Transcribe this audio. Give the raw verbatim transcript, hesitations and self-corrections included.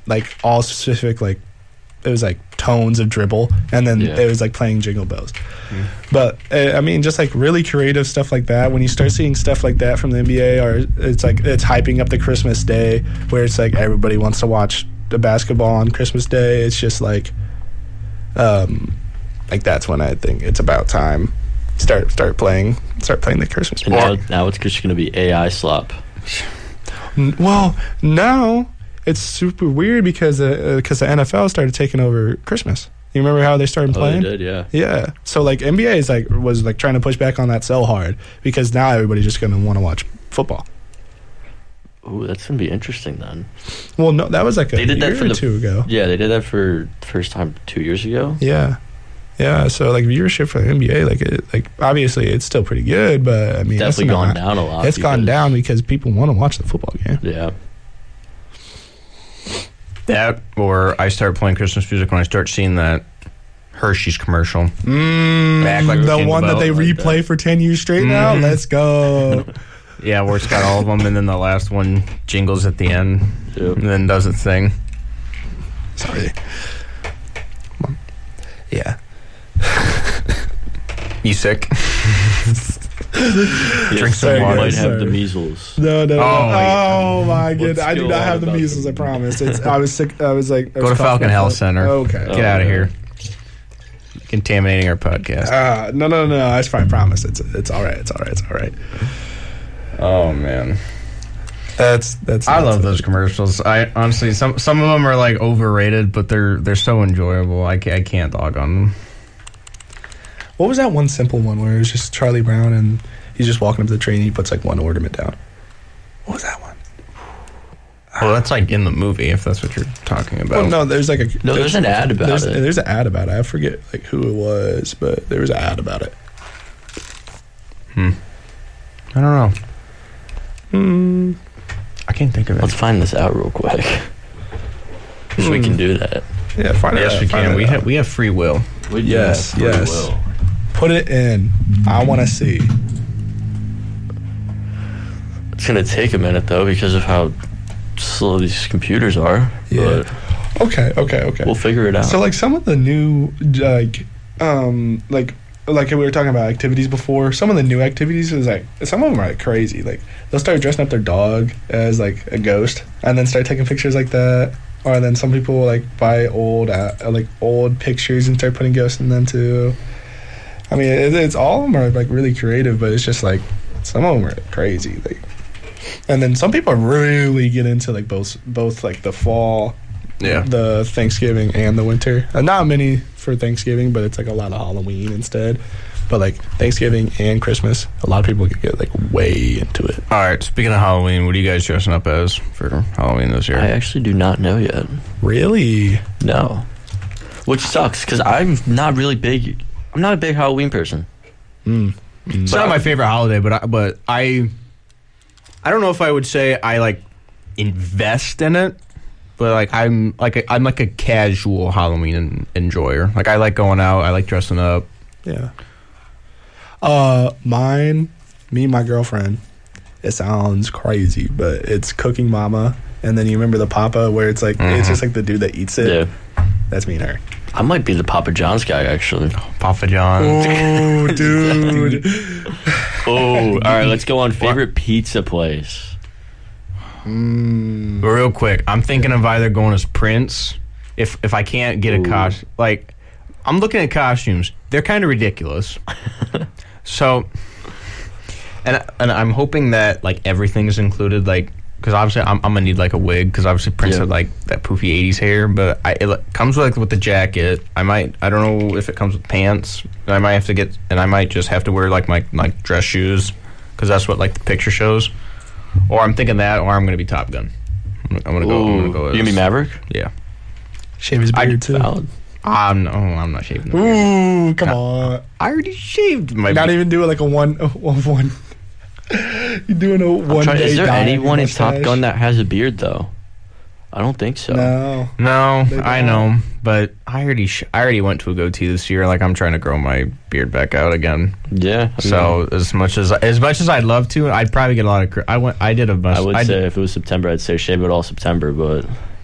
like all specific, like it was like tones of dribble, and then yeah. it was like playing Jingle Bells. Mm. But I mean, just like really creative stuff like that. When you start seeing stuff like that from the N B A, or it's like it's hyping up the Christmas Day, where it's like everybody wants to watch the basketball on Christmas Day. It's just like, um, like that's when I think it's about time. Start start playing start playing the Christmas. And now, now it's just going to be A I slop. Well, now it's super weird because uh, because the N F L started taking over Christmas. You remember how they started playing? Oh, they did, yeah. Yeah. So like N B A is like was like trying to push back on that so hard because now everybody's just going to want to watch football. Ooh, that's going to be interesting then. Well, no, that was like a they did year that for or the, two ago. Yeah, they did that for the first time two years ago. Yeah. Yeah, so like viewership for the N B A, like it, like obviously it's still pretty good, but I mean definitely it's gone not, down a lot. It's gone down because people want to watch the football game. Yeah. That, or I start playing Christmas music when I start seeing that Hershey's commercial. Mm, Back like the one that they like replay that. for ten years straight mm-hmm. now. Let's go. Yeah, where it's got all of them, and then the last one jingles at the end, yep. and then does its thing. Sorry. Yeah. You sick? Yes, Drink some water. You might have Sorry. the measles. No, no. Oh, Oh, my goodness. I do go not on have the about measles, the- I promise. It's I was sick. I was like I Go was to Falcon coughing Health up. Center. Okay. Get Oh, out of yeah. here. Contaminating our podcast. Uh, no, no, no. I I promise. It's it's all right. It's all right. It's all right. Oh man. That's that's. I that's love it. those commercials. I honestly, some some of them are like overrated, but they're they're so enjoyable. I can't, I can't dog on them. What was that one simple one where it was just Charlie Brown and he's just walking up to the train and he puts like one ornament down? What was that one? Well, that's like in the movie, if that's what you're talking about. Well, no, there's like a No, there's an ad about there's, it. There's an ad about it. I forget like who it was, but there was an ad about it. Hmm. I don't know. Hmm. I can't think of it. Let's find this out real quick. So we can do that. Yeah, find it Yes, out, we find can. it We out. have we have free will. We do Yes, have free yes. will. Put it in. I want to see. It's going to take a minute, though, because of how slow these computers are. Yeah. But Okay, okay, okay. we'll figure it out. So like some of the new like um like like we were talking about activities before, some of the new activities is like some of them are like crazy. Like they'll start dressing up their dog as like a ghost and then start taking pictures like that. Or then some people will like buy old uh, like old pictures and start putting ghosts in them too. I mean, it, it's all of them are like really creative, but it's just like some of them are crazy. Like, and then some people really get into like both both like the fall, Yeah. the Thanksgiving and the winter. Uh, not many for Thanksgiving, but it's like a lot of Halloween instead. But like Thanksgiving and Christmas, a lot of people can get like way into it. All right. Speaking of Halloween, what are you guys dressing up as for Halloween this year? I actually do not know yet. Really? No. Which sucks, because I'm not really big. I'm not a big Halloween person. Mm. It's not my favorite holiday, but I, but I I don't know if I would say I like invest in it, but like I'm like a, I'm like a casual Halloween enjoyer. Like I like going out, I like dressing up. Yeah. Uh, mine, me and my girlfriend. It sounds crazy, but it's Cooking Mama, and then you remember the Papa, where it's like Mm-hmm. it's just like the dude that eats it. Yeah. That's me and her. I might be the Papa John's guy, actually. Papa John's. Oh, dude. Oh, all right, let's go on favorite pizza place. Mm. But real quick, I'm thinking of either going as Prince, if if I can't get a Ooh. costume. Like, I'm looking at costumes. They're kind of ridiculous. So, and and I'm hoping that like everything's included. Like, because obviously I'm, I'm gonna need like a wig. Because obviously Prince Yeah. had like that poofy eighties hair. But I it like, comes with like with the jacket. I might. I don't know if it comes with pants. I might have to get, and I might just have to wear like my like dress shoes, because that's what like the picture shows. Or I'm thinking that, or I'm gonna be Top Gun. I'm, I'm gonna go. I'm gonna go. You gonna be as- Maverick? Yeah. Shave his I- beard too. Valid. I'm no. I'm not shaving. The beard. Ooh, come on. I already shaved my. Not even doing like a one, a one. You're doing a I'm one trying- day is there dye on your anyone in Top mustache? Gun that has a beard, though? I don't think so. No. No, They I don't. know, but I already sh- I already went to a goatee this year. Like I'm trying to grow my beard back out again. Yeah. I So mean, as much as as much as I'd love to, I'd probably get a lot of. Cr- I went. I did a bunch. I would I say did, if it was September, I'd say shave it all September, but